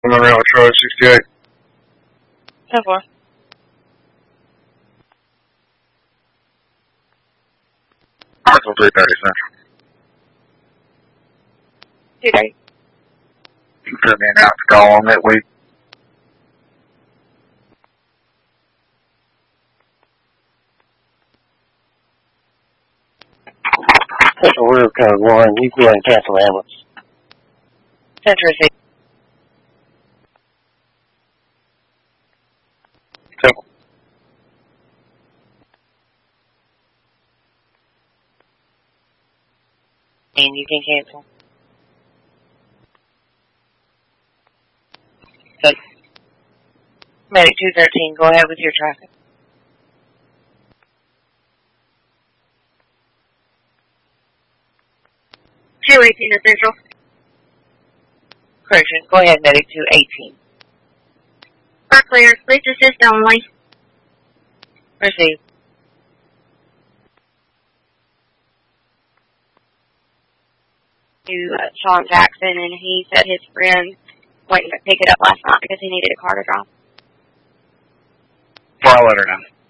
I'm around Charlie 68. 10-4. Arsenal 330 Central. 230. You put me an out to call on that week. Central Rear Code 1, you go ahead and cancel the ambulance. Central receive. Simple. And you can cancel. Good. Medic 213, go ahead with your traffic. Two 18 to Central. Correction, go ahead, Medic 218. Are clear. Please assist only. Receive. To Sean Jackson, and he said his friend went to pick it up last night because he needed a car to drive. Well, I'll let her know.